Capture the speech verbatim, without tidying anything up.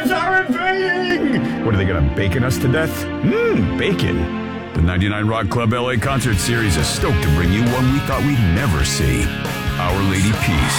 Aliens are invading! What, are they gonna bacon us to death? Mmm, bacon. The ninety-nine Rock Club L A Concert Series is stoked to bring you one we thought we'd never see. Our Lady Peace.